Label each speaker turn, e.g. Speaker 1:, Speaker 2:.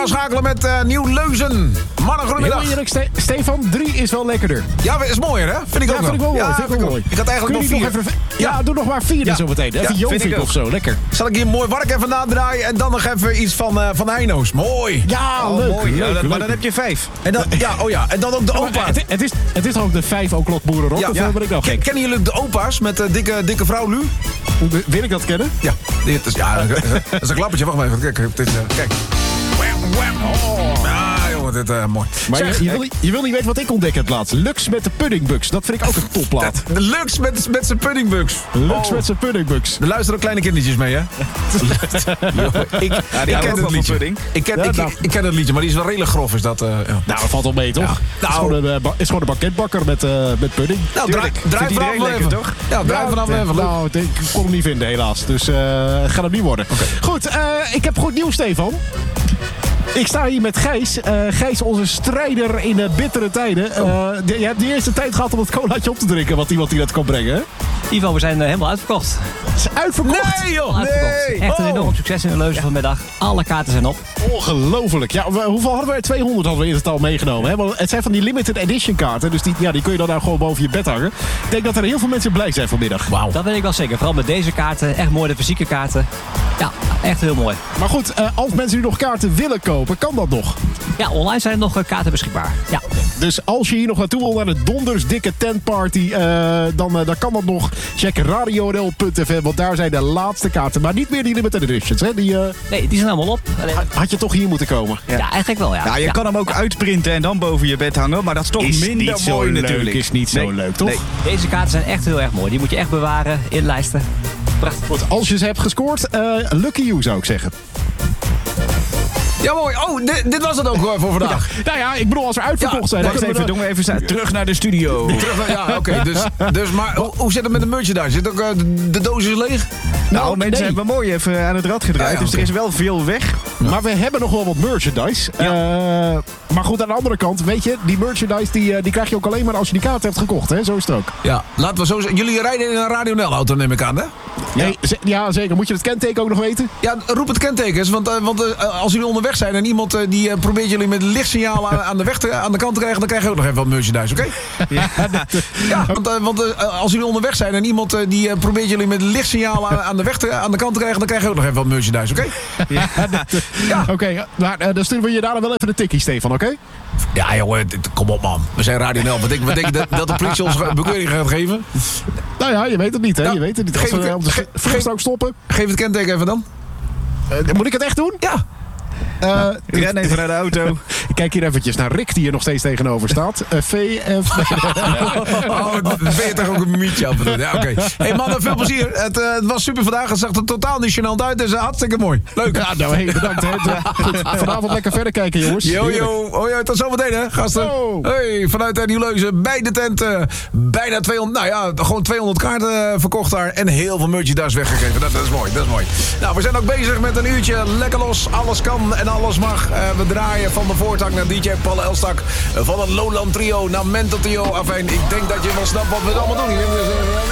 Speaker 1: schakelen met Nieuw-Leuzen. Mannen, goedemiddag.
Speaker 2: Heel eerlijk, Stefan, 3 is wel lekkerder.
Speaker 1: Ja, is mooier, hè? Vind ik ook
Speaker 2: vind ik wel mooi.
Speaker 1: Ja,
Speaker 2: vind ik wel mooi.
Speaker 1: Ik had eigenlijk nog 4.
Speaker 2: Ja, doe nog maar 4 zo meteen. Even Jovik of zo, lekker.
Speaker 1: Zal ik hier een mooi wark even nadraaien en dan nog even iets van Heino's. Mooi.
Speaker 2: Ja, leuk.
Speaker 3: Mooi.
Speaker 2: Leuk.
Speaker 3: Maar dan heb je 5.
Speaker 1: En dan, en dan ook de opa's.
Speaker 2: Het is toch ook de 5 O'Clock Boerenrock? Of ben ik nou gek?
Speaker 1: Kennen jullie de opa's met dikke vrouw Lu?
Speaker 2: Wil ik dat kennen?
Speaker 1: Ja, dit is, dat is een klappertje. Wacht maar even. Kijk. Kijk. Jongen, dit mooi.
Speaker 2: Maar je wil niet weten wat ik ontdek het laatst. Lux met de Puddingbugs. Dat vind ik ook een topplaat.
Speaker 1: De Lux met zijn puddingbugs.
Speaker 2: Lux met zijn Puddingbugs.
Speaker 1: Er luisteren ook kleine kindertjes mee, hè? Ik ken het liedje. Ik ken het liedje, maar die is wel redelijk grof. Is dat,
Speaker 2: Nou, dat valt wel mee, toch? Ja. Het is gewoon een banketbakker met pudding.
Speaker 1: Nou, draai vanaf even, toch? Ja, draai vanaf even.
Speaker 2: Nou, ik kon hem niet vinden, helaas. Dus gaat hem niet worden. Okay. Goed, ik heb goed nieuws, Stefan. Ik sta hier met Gijs. Gijs, onze strijder in bittere tijden. Je hebt de eerste tijd gehad om het colaatje op te drinken. Wat iemand die dat kan brengen, hè?
Speaker 4: Ivo, we zijn helemaal uitverkocht.
Speaker 2: Het is uitverkocht?
Speaker 1: Nee, joh!
Speaker 4: Nee. Echt een enorm succes in de Leuzen vanmiddag. Alle kaarten zijn op.
Speaker 2: Ongelooflijk. Ja, hoeveel hadden we? 200 hadden we in totaal meegenomen. Hè? Want het zijn van die limited edition kaarten. Dus die kun je dan nou gewoon boven je bed hangen. Ik denk dat er heel veel mensen blij zijn vanmiddag.
Speaker 4: Wauw. Dat weet ik wel zeker. Vooral met deze kaarten. Echt mooi, de fysieke kaarten. Ja, echt heel mooi.
Speaker 2: Maar goed, als mensen nu nog kaarten willen kopen, kan dat nog?
Speaker 4: Ja, online zijn er nog kaarten beschikbaar. Ja.
Speaker 2: Dus als je hier nog naartoe wil naar de dondersdikke tentparty, dan kan dat nog. Check radio.nl.fm, want daar zijn de laatste kaarten. Maar niet meer die limited editions, hè?
Speaker 4: Nee, die zijn allemaal op.
Speaker 2: Had je toch hier moeten komen?
Speaker 4: Ja, eigenlijk wel, ja.
Speaker 3: Ja, je kan hem ook uitprinten en dan boven je bed hangen. Maar dat is toch minder mooi natuurlijk.
Speaker 2: Is niet zo leuk, toch?
Speaker 3: Nee.
Speaker 4: Deze kaarten zijn echt heel erg mooi. Die moet je echt bewaren, inlijsten. Prachtig.
Speaker 2: Goed, als je ze hebt gescoord, lucky you zou ik zeggen.
Speaker 1: Ja, mooi. Oh, dit was het ook voor vandaag.
Speaker 2: Nou ja, ik bedoel, als we uitverkocht zijn...
Speaker 3: Wacht even, doen we even terug naar de studio.
Speaker 1: Oké. Dus maar hoe zit het met de merchandise? Zit ook de doos is leeg?
Speaker 3: Nou, mensen hebben mooi even aan het rad gedraaid. Dus er is wel veel weg.
Speaker 2: Ja. Maar we hebben nog wel wat merchandise. Ja. Maar goed, aan de andere kant, weet je, die merchandise die krijg je ook alleen maar als je die kaart hebt gekocht. Hè? Zo is het ook.
Speaker 1: Ja, laten we zo zeggen. Jullie rijden in een Radio Nel-auto, neem ik aan, hè?
Speaker 2: Ja, zeker. Moet je het kenteken ook nog weten?
Speaker 1: Ja, roep het kenteken eens. Want als jullie onderweg zijn en iemand die probeert jullie met lichtsignalen aan de kant te krijgen, dan krijg je ook nog even wat merchandise, oké? Want als jullie onderweg zijn en iemand die probeert jullie met lichtsignalen aan de kant te krijgen, dan krijg je ook nog even wat merchandise, oké?
Speaker 2: Oké, maar dan sturen we je daar dan wel even de tikkie, Stefan, oké?
Speaker 1: Ja, jongen, kom op, man. We zijn Radio Nel. Wat denk je dat de politie ons bekeuring gaat geven?
Speaker 2: Nou ja, je weet het niet, hè? Je weet het niet. Als we op de vluchtstrook stoppen.
Speaker 1: Geef het kenteken even dan.
Speaker 2: Moet ik het echt doen?
Speaker 1: Ja.
Speaker 3: Ren even naar de auto.
Speaker 2: Ik kijk hier eventjes naar Rick, die er nog steeds tegenover staat. VF.
Speaker 1: Ben je toch ook een mietje af en toe? Ja, oké. Hey mannen, veel plezier. Het was super vandaag. Het zag er totaal niet gênant uit. Dus hartstikke mooi. Leuk.
Speaker 2: Ja, nou, hey, bedankt. Hè. Goed, vanavond lekker verder kijken, jongens.
Speaker 1: Yo, tot zometeen, hè, gasten.
Speaker 2: Oh.
Speaker 1: Hey, vanuit Nieuw-Leuzen bij de tent. Bijna 200, gewoon 200 kaarten verkocht daar. En heel veel merchandise weggegeven. Dat is mooi, Nou, we zijn ook bezig met een uurtje lekker los. Alles kan en alles mag. We draaien van de voortang naar DJ Paul Elstak. Van het Lowland Trio naar Mental Trio. Afijn, ik denk dat je wel snapt wat we allemaal doen.